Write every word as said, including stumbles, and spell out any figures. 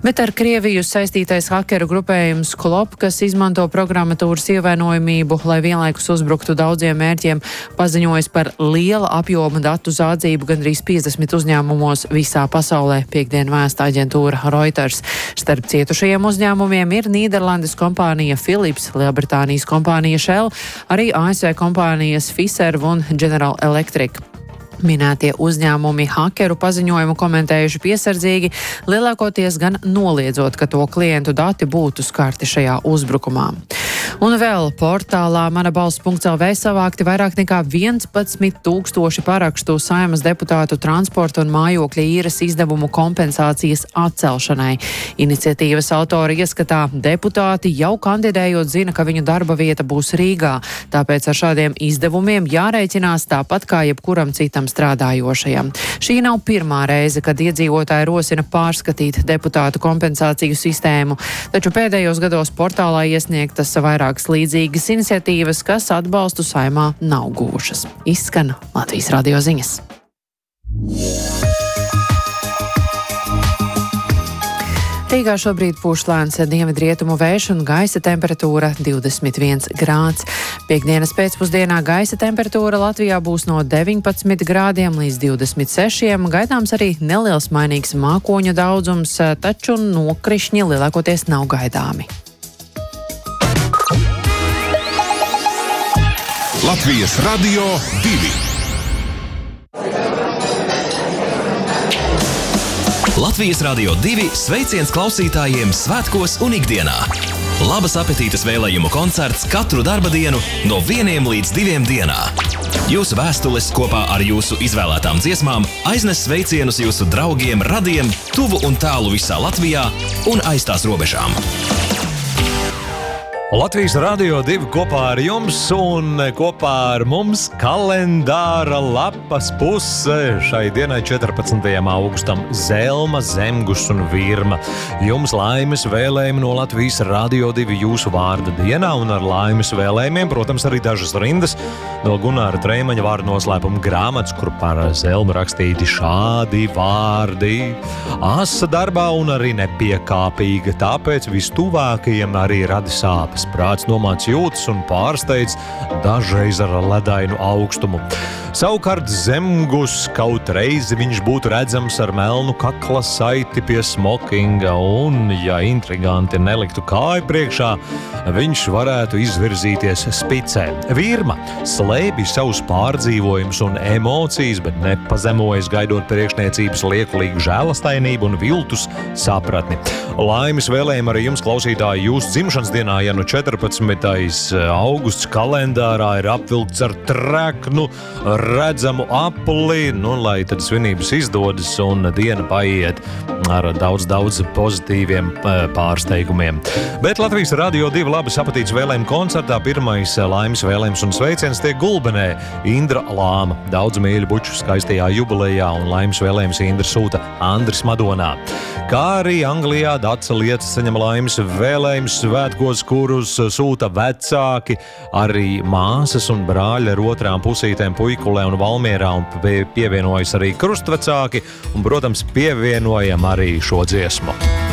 Bet ar Krieviju saistītais hakeru grupējums Klop, kas izmanto programmatūras ievainojamību, lai vienlaikus uzbruktu daudziem mērķiem, paziņojas par liela apjoma datu zādzību gandrīz piecdesmit uzņēmumos visā pasaulē, piektdien vēsta aģentūra Reuters. Starp cietušajiem uzņēmumiem ir Nīderlandes kompānija Philips, Lielbritānijas kompānija Shell, arī A S V kompānijas Pfizer un General Electric. Minētie uzņēmumi hakeru paziņojumu komentējuši piesardzīgi, lielākoties gan noliedzot, ka to klientu dati būtu skarti šajā uzbrukumā. Un vēl portālā manabalss punkts el vē savākti vairāk nekā vienpadsmit tūkstoši parakstu Saeimas deputātu transporta un mājokļa īres izdevumu kompensācijas atcelšanai. Iniciatīvas autori ieskatā, deputāti jau kandidējot zina, ka viņu darba vieta būs Rīgā, tāpēc ar šādiem izdevumiem jārēķinās tāpat kā jebkuram citam strādājošajam. Šī nav pirmā reize, kad iedzīvotāji rosina pārskatīt deputātu kompensāciju sistēmu, taču pēdējos gados portālā iesniegtas vairākas līdzīgas iniciatīvas, kas atbalstu Saeimā nav guvušas. Izskan Latvijas radio ziņas. Rīgā šobrīd pūš lēns dienvidrietumu vējš un gaisa temperatūra divdesmit viens grāds. Piektdienas pēcpusdienā gaisa temperatūra Latvijā būs no deviņpadsmit grādiem līdz divdesmit sešiem. Gaidāms arī neliels mainīgs mākoņu daudzums, taču nokrišņi lielākoties nav gaidāmi. Latvijas radio divi. Latvijas radio divi sveiciens klausītājiem svētkos un ikdienā. Labas apetītes vēlējumu koncerts katru darba dienu no vieniem līdz diviem dienā. Jūsu vēstules kopā ar jūsu izvēlētām dziesmām aiznes sveicienus jūsu draugiem, radiem, tuvu un tālu visā Latvijā un aiz tās robežām. Latvijas radio divi kopā ar jums un kopā ar mums kalendāra lapas puse šai dienai četrpadsmitajam augustam Zelma, Zemgus un Virma. Jums laimes vēlējumi no Latvijas radio divi jūsu vārda dienā un ar laimes vēlējumiem, protams, arī dažas rindas no Gunāra Treimaņa vārdu noslēpuma grāmatas, kur par Zelmu rakstīti šādi vārdi. Asa darbā un arī nepiekāpīga, tāpēc vistuvākajiem arī radi sāpes. Prāts nomāc jūtas un pārsteidz dažreiz ar ledainu augstumu. Savukārt Zemgus kaut reizi viņš būtu redzams ar melnu kakla saiti pie smokinga un, ja intriganti neliktu kāju priekšā, viņš varētu izvirzīties spicē. Virma slēpj savus pārdzīvojumus un emocijas, bet nepazemojas gaidot priekšniecības liekulīgu žēlastainību un viltus sapratni. Laimes vēlējumi arī jums, klausītāji, jūsu dzimšanas dienā, ja nu četrpadsmitais augusts kalendārā ir apvilkts ar treknu, redzamu apli, nu, lai tad svinības izdodas un diena paiet ar daudz, daudz pozitīviem pārsteigumiem. Bet Latvijas radio divi labas apetītes vēlējumu koncertā pirmais laimes vēlējums un sveiciens tiek Gulbenē Indra Lāma. Daudz mīļu buču skaistajā jubilejā un laimes vēlējums Indra sūta Andris Madonā. Kā arī Anglijā Daca Lietas saņem laimes vēlējums svētkos, kurus sūta vecāki, arī māsas un brāļi ar otrām pusītēm Puikulē un Valmierā, un pievienojas arī krustvecāki, un, protams, pievienojam arī šo dziesmu.